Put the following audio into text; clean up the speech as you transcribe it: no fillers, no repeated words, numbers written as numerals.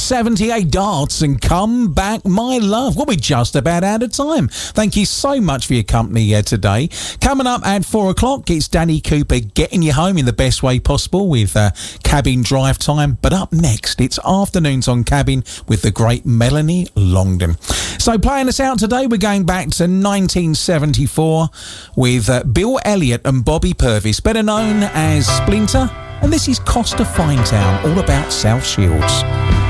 78 darts and come back, my love. Well, we're just about out of time. Thank you so much for your company today. Coming up at 4 o'clock, it's Danny Cooper getting you home in the best way possible with Cabin Drive Time. But up next, it's Afternoons on Cabin with the great Melanie Longdon. So playing us out today, we're going back to 1974 with Bill Elliott and Bobby Purvis, better known as Splinter. And this is Costa Finetown, all about South Shields.